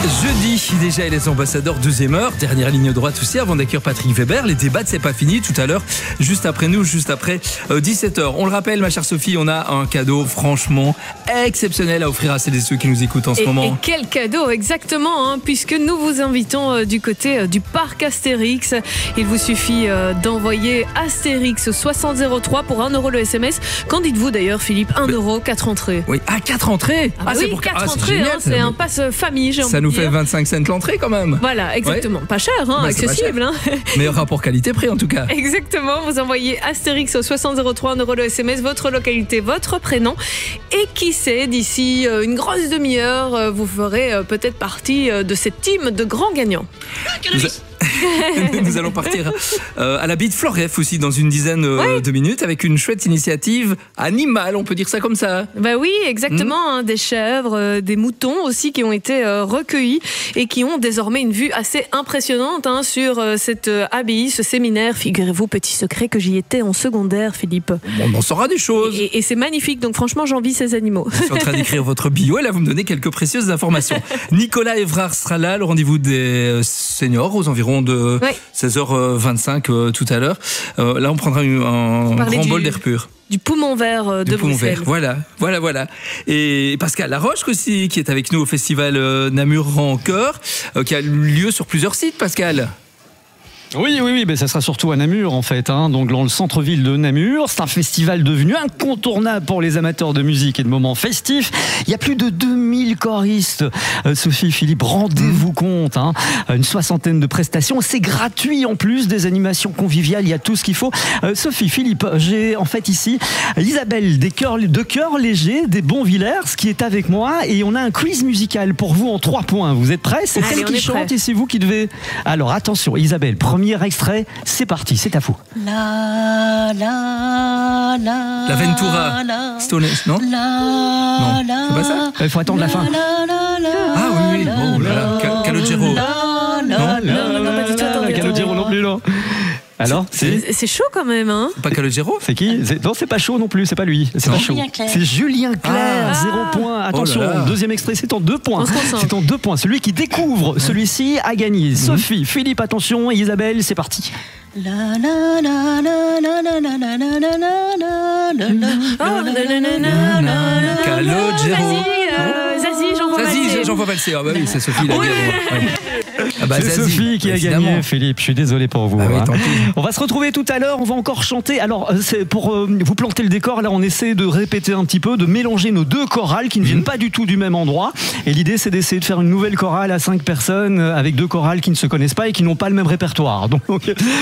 Jeudi, déjà, et les ambassadeurs, deuxième heure, dernière ligne droite aussi, avant d'accueillir Patrick Weber. Les débats, c'est pas fini tout à l'heure, juste après nous, juste après 17h. On le rappelle, ma chère Sophie, on a un cadeau franchement exceptionnel à offrir à celles et ceux qui nous écoutent en ce moment. Et quel cadeau, exactement, puisque nous vous invitons du côté du parc Astérix. Il vous suffit d'envoyer Astérix 6003 pour 1 € le SMS. Qu'en dites-vous d'ailleurs, Philippe? 1 €, 4 entrées. Oui, 4 entrées. C'est pour 4 entrées, c'est un pass famille, j'ai envie de dire. Ça nous fait 25 cents l'entrée quand même. Voilà, exactement. Ouais. Pas cher, accessible. Pas cher. Meilleur rapport qualité-prix en tout cas. Exactement, vous envoyez Astérix au 6003, 1 € le SMS, votre localité, votre prénom. Et qui sait, d'ici une grosse demi-heure, vous ferez peut-être partie de cette team de grands gagnants. Nous allons partir à la baie de Floref aussi dans une dizaine de minutes avec une chouette initiative animale, on peut dire ça comme ça. Bah oui, exactement, des chèvres, des moutons aussi qui ont été recueillis et qui ont désormais une vue assez impressionnante sur cette abbaye, ce séminaire. Figurez-vous, petit secret, que j'y étais en secondaire, Philippe. On en saura des choses. Et c'est magnifique, donc franchement j'envie ces animaux. Je suis en train d'écrire votre bio et là vous me donnez quelques précieuses informations. Nicolas Évrard sera là, le rendez-vous des seniors aux environs de 16h25 tout à l'heure. Là, on prendra un grand bol d'air pur. Du poumon vert de Bruxelles. Voilà. Et Pascal Laroche aussi, qui est avec nous au festival Namur en chœur, qui a lieu sur plusieurs sites, Pascal. Oui, mais ça sera surtout à Namur en fait, donc dans le centre-ville de Namur. C'est un festival devenu incontournable pour les amateurs de musique et de moments festifs. Il y a plus de 2000 choristes. Sophie, Philippe, rendez-vous compte, une soixantaine de prestations. C'est gratuit en plus, des animations conviviales, il y a tout ce qu'il faut. Sophie, Philippe, j'ai en fait ici Isabelle de Cœur Léger, des Bonvillers, qui est avec moi, et on a un quiz musical pour vous en 3 points. Vous êtes prêts? C'est elle qui chante et c'est vous qui devez... Alors attention, Isabelle, premier extrait, c'est parti, c'est à vous. La Ventura. Stone, non? Non, c'est pas ça? Il faut attendre la fin. Ah oui. Oh là là, Calogero. Non, pas du tout. Attendez. Calogero non plus, non. Alors, c'est chaud quand même, Pas Calogero? C'est qui? Non, c'est pas chaud non plus, c'est pas lui. C'est pas chaud. C'est Julien Clerc, 0 points. Attention, deuxième extrait, c'est en 2 points. C'est en 2 points. Celui qui découvre celui-ci a gagné. Sophie, Philippe, attention, et Isabelle, c'est parti. Calogero. Zazie, j'en vois valser. Ah bah oui, c'est Sophie. C'est Sophie qui a gagné, Philippe. Je suis désolé pour vous. On va se retrouver tout à l'heure. On va encore chanter. Alors, c'est pour vous planter le décor. Là, on essaie de répéter un petit peu, de mélanger nos 2 chorales qui ne viennent pas du tout du même endroit. Et l'idée, c'est d'essayer de faire une nouvelle chorale à 5 personnes avec 2 chorales qui ne se connaissent pas et qui n'ont pas le même répertoire. Donc,